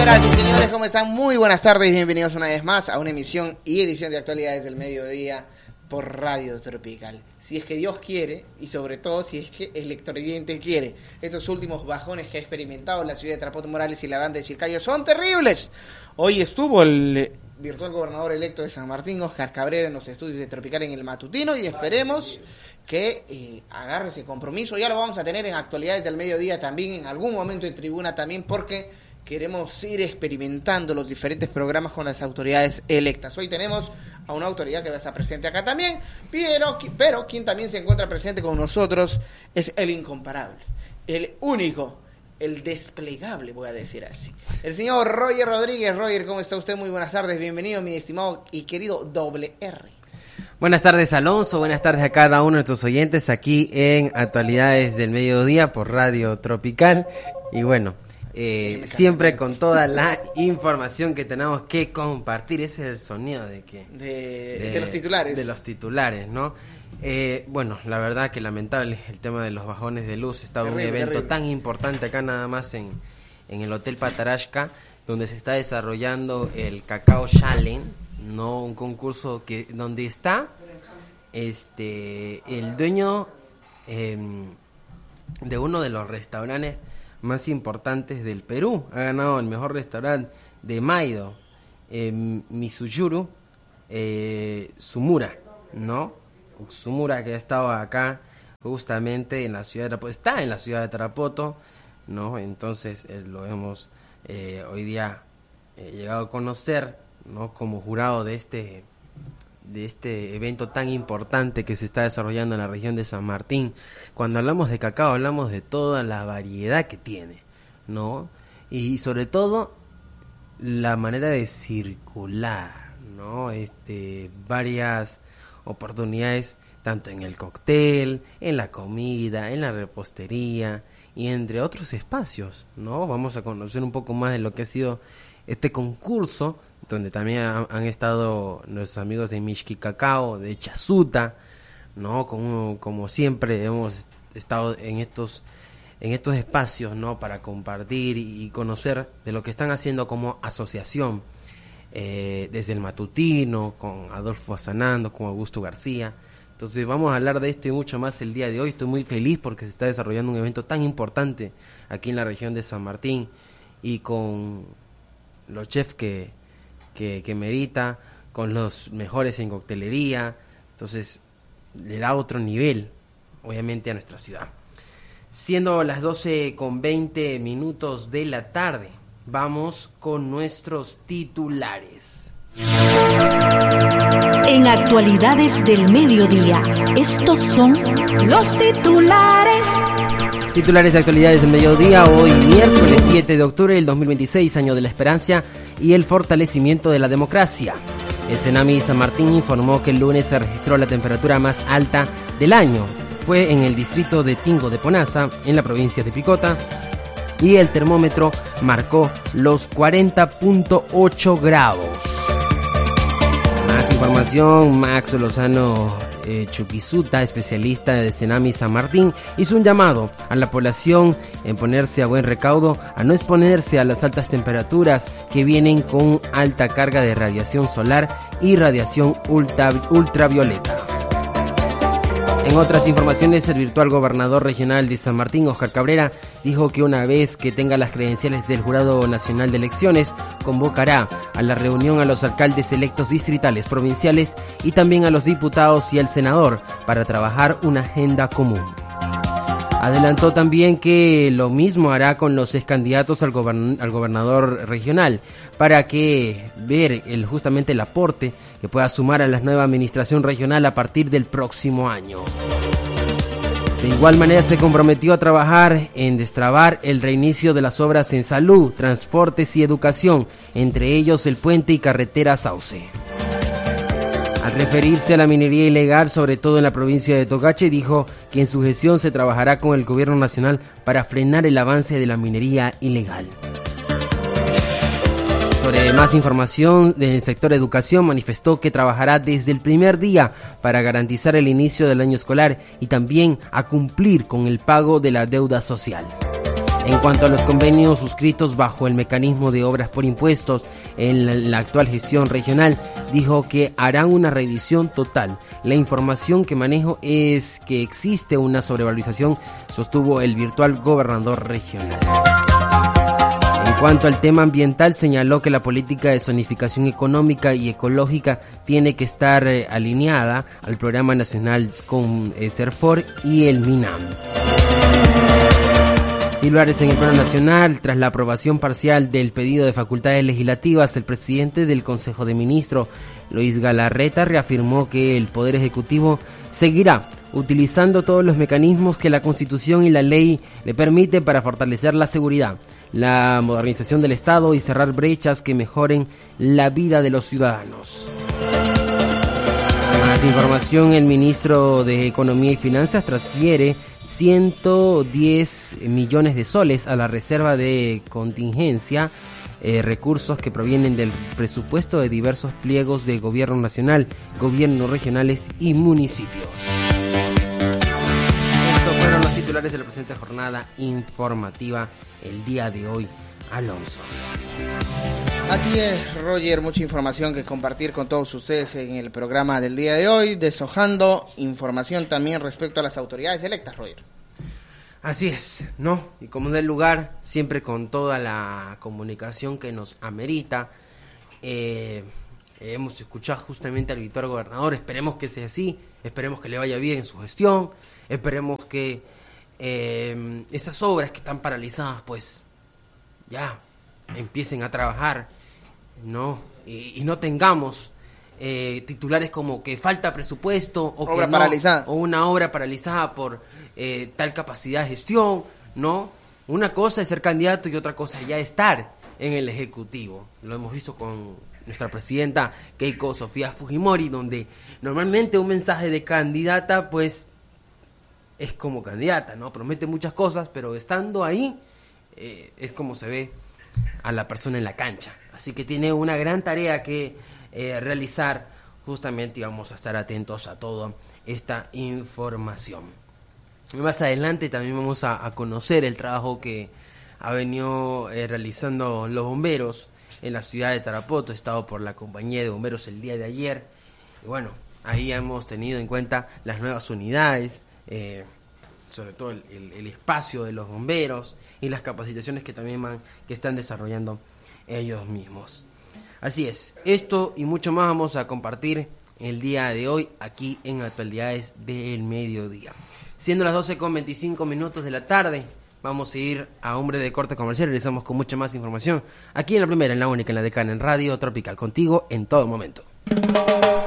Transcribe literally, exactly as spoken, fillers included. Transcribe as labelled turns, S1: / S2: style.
S1: Señoras y señores, ¿cómo están? Muy buenas tardes, bienvenidos una vez más a una emisión y edición de Actualidades del Mediodía por Radio Tropical. Si es que Dios quiere, y sobre todo si es que el electroyente quiere. Estos últimos bajones que ha experimentado la ciudad de Tarapoto Morales y la banda de Chilcayo son terribles. Hoy estuvo el virtual gobernador electo de San Martín, Óscar Cabrera, en los estudios de Tropical en el matutino, y esperemos que eh, agarre ese compromiso. Ya lo vamos a tener en Actualidades del Mediodía también, en algún momento en tribuna también, porque queremos ir experimentando los diferentes programas con las autoridades electas. Hoy tenemos a una autoridad que va a estar presente acá también, pero, pero quien también se encuentra presente con nosotros es el incomparable, el único, el desplegable, voy a decir así. El señor Roger Rodríguez. Roger, ¿cómo está usted? Muy buenas tardes, bienvenido, mi estimado y querido doble R.
S2: Buenas tardes, Alonso, buenas tardes a cada uno de nuestros oyentes aquí en Actualidades del Mediodía por Radio Tropical. Y bueno, eh, siempre con toda la información que tenemos que compartir. Ese es el sonido de que
S1: de, de, de los titulares.
S2: De los titulares, ¿no? Eh, bueno, la verdad que lamentable el tema de los bajones de luz. Está terrible, un evento terrible. tan importante acá nada más en, en el Hotel Patarashka, donde se está desarrollando el Cacao Challenge, no un concurso que donde está este el dueño eh, de uno de los restaurantes más importantes del Perú. Ha ganado el mejor restaurante de Maido, eh, Misuyuru eh, Sumura, ¿no? Sumura, que ha estado acá justamente en la ciudad de Tarapoto, está en la ciudad de Tarapoto, ¿no? Entonces eh, lo hemos eh, hoy día eh, llegado a conocer, ¿no? Como jurado de este de este evento tan importante que se está desarrollando en la región de San Martín. Cuando hablamos de cacao hablamos de toda la variedad que tiene, ¿no? Y sobre todo la manera de circular, ¿no? Este, varias oportunidades tanto en el cóctel, en la comida, en la repostería y entre otros espacios, ¿no? Vamos a conocer un poco más de lo que ha sido este concurso, donde también han, han estado nuestros amigos de Mishki Cacao, de Chasuta, ¿no? Como, como siempre hemos estado en estos en estos espacios, ¿no? Para compartir y conocer de lo que están haciendo como asociación, eh, desde el matutino, con Adolfo Azanando, con Augusto García. Entonces vamos a hablar de esto y mucho más el día de hoy. Estoy muy feliz porque se está desarrollando un evento tan importante aquí en la región de San Martín y con los chefs que, que, que merita, con los mejores en coctelería. Entonces le da otro nivel, obviamente, a nuestra ciudad. Siendo las doce con veinte minutos de la tarde, vamos con nuestros titulares.
S3: En Actualidades del Mediodía, estos son los titulares.
S2: Titulares de Actualidades del Mediodía, hoy miércoles siete de octubre del dos mil veintiséis, año de la esperanza y el fortalecimiento de la democracia. El Senami San Martín informó que el lunes se registró la temperatura más alta del año. Fue en el distrito de Tingo de Ponasa, en la provincia de Picota, y el termómetro marcó los cuarenta punto ocho grados. Más información, Max Lozano eh, Chuquisuta, especialista de Senami San Martín, hizo un llamado a la población en ponerse a buen recaudo, a no exponerse a las altas temperaturas que vienen con alta carga de radiación solar y radiación ultra, ultravioleta. En otras informaciones, el virtual gobernador regional de San Martín, Óscar Cabrera, dijo que una vez que tenga las credenciales del Jurado Nacional de Elecciones, convocará a la reunión a los alcaldes electos distritales, provinciales y también a los diputados y al senador para trabajar una agenda común. Adelantó también que lo mismo hará con los excandidatos al, gobern- al gobernador regional para que ver el, justamente el aporte que pueda sumar a la nueva administración regional a partir del próximo año. De igual manera se comprometió a trabajar en destrabar el reinicio de las obras en salud, transportes y educación, entre ellos el puente y carretera Sauce. Al referirse a la minería ilegal, sobre todo en la provincia de Tocache, dijo que en su gestión se trabajará con el gobierno nacional para frenar el avance de la minería ilegal. Sobre más información del sector educación, manifestó que trabajará desde el primer día para garantizar el inicio del año escolar y también a cumplir con el pago de la deuda social. En cuanto a los convenios suscritos bajo el mecanismo de obras por impuestos en la, la actual gestión regional, dijo que harán una revisión total. La información que manejo es que existe una sobrevalorización, sostuvo el virtual gobernador regional. En cuanto al tema ambiental, señaló que la política de zonificación económica y ecológica tiene que estar eh, alineada al programa nacional con eh, CERFOR y el MINAM. Titulares en el plano nacional. Tras la aprobación parcial del pedido de facultades legislativas, el presidente del Consejo de Ministros, Luis Galarreta, reafirmó que el Poder Ejecutivo seguirá utilizando todos los mecanismos que la Constitución y la ley le permiten para fortalecer la seguridad, la modernización del Estado y cerrar brechas que mejoren la vida de los ciudadanos. Más información: el ministro de Economía y Finanzas transfiere ciento diez millones de soles a la reserva de contingencia, eh, recursos que provienen del presupuesto de diversos pliegos de gobierno nacional, gobiernos regionales y municipios. Estos fueron los titulares de la presente jornada informativa el día de hoy. Alonso.
S1: Así es, Roger, mucha información que compartir con todos ustedes en el programa del día de hoy, deshojando información también respecto a las autoridades electas, Roger.
S2: Así es, ¿no? Y como del lugar, siempre con toda la comunicación que nos amerita. Eh, hemos escuchado justamente al virtual gobernador, esperemos que sea así, esperemos que le vaya bien en su gestión, esperemos que eh, esas obras que están paralizadas, pues ya empiecen a trabajar, ¿no? Y, y no tengamos eh, titulares como que falta presupuesto o,
S1: obra
S2: que no,
S1: paralizada.
S2: o una obra paralizada por eh, tal capacidad de gestión, ¿no? Una cosa es ser candidato y otra cosa es ya estar en el Ejecutivo. Lo hemos visto con nuestra presidenta Keiko Sofía Fujimori, donde normalmente un mensaje de candidata pues es como candidata, ¿no? Promete muchas cosas, pero estando ahí eh, es como se ve a la persona en la cancha. Así que tiene una gran tarea que eh, realizar justamente, y vamos a estar atentos a toda esta información. Más adelante también vamos a, a conocer el trabajo que ha venido eh, realizando los bomberos en la ciudad de Tarapoto, estado por la compañía de bomberos el día de ayer. Y bueno, ahí hemos tenido en cuenta las nuevas unidades, eh, sobre todo el, el, el espacio de los bomberos y las capacitaciones que también van, que están desarrollando ellos mismos. Así es, esto y mucho más vamos a compartir el día de hoy aquí en Actualidades del Mediodía. Siendo las doce con veinticinco minutos de la tarde, vamos a ir a un breve corte comercial. Regresamos con mucha más información aquí en la primera, en la única, en la decana, en Radio Tropical, contigo en todo momento.